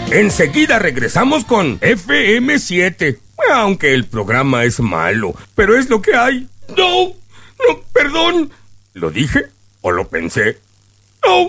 Enseguida regresamos con FM7. Aunque el programa es malo, pero es lo que hay. No, perdón. ¿Lo dije o lo pensé? No.